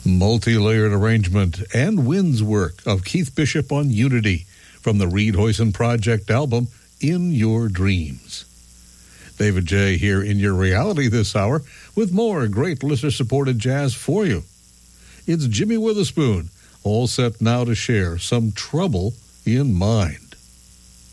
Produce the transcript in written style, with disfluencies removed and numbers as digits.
multi-layered arrangement and winds work of Keith Bishop on Unity from the Reed Hoyson Project album, In Your Dreams. David J. here in your reality this hour with more great listener-supported jazz for you. It's Jimmy Witherspoon, all set now to share Some Trouble in Mind.